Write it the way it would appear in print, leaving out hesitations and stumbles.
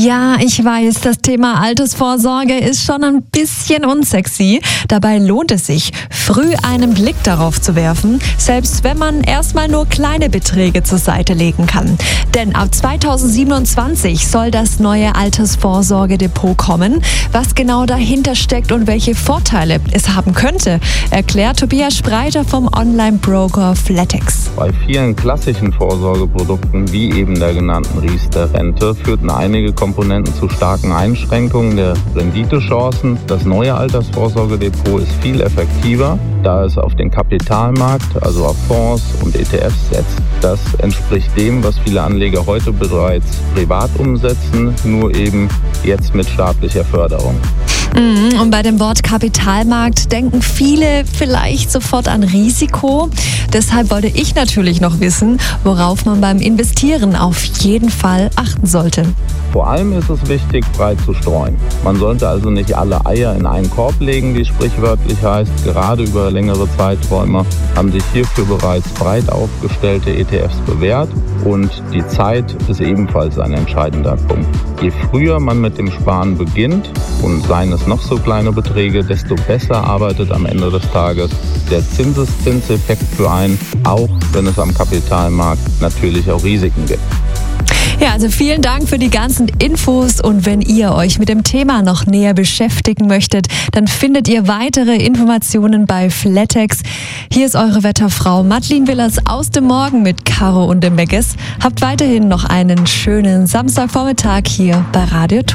Ja, ich weiß, das Thema Altersvorsorge ist schon ein bisschen unsexy. Dabei lohnt es sich, früh einen Blick darauf zu werfen, selbst wenn man erstmal nur kleine Beträge zur Seite legen kann. Denn ab 2027 soll das neue Altersvorsorgedepot kommen. Was genau dahinter steckt und welche Vorteile es haben könnte, erklärt Tobias Spreiter vom Online-Broker Flatex. Bei vielen klassischen Vorsorgeprodukten, wie eben der genannten Riester-Rente, führten einige Komponenten zu starken Einschränkungen der Renditechancen. Das neue Altersvorsorgedepot ist viel effektiver, da es auf den Kapitalmarkt, also auf Fonds und ETFs setzt. Das entspricht dem, was viele Anleger heute bereits privat umsetzen, nur eben jetzt mit staatlicher Förderung. Und bei dem Wort Kapitalmarkt denken viele vielleicht sofort an Risiko. Deshalb wollte ich natürlich noch wissen, worauf man beim Investieren auf jeden Fall achten sollte. Vor allem ist es wichtig, breit zu streuen. Man sollte also nicht alle Eier in einen Korb legen, wie es sprichwörtlich heißt. Gerade über längere Zeiträume haben sich hierfür bereits breit aufgestellte ETFs bewährt. Und die Zeit ist ebenfalls ein entscheidender Punkt. Je früher man mit dem Sparen beginnt, und seien es noch so kleine Beträge, desto besser arbeitet am Ende des Tages der Zinseszinseffekt für einen, auch wenn es am Kapitalmarkt natürlich auch Risiken gibt. Ja, also vielen Dank für die ganzen Infos, und wenn ihr euch mit dem Thema noch näher beschäftigen möchtet, dann findet ihr weitere Informationen bei Flatex. Hier ist eure Wetterfrau Madeleine Willers aus dem Morgen mit Caro und dem Megges. Habt weiterhin noch einen schönen Samstagvormittag hier bei Radio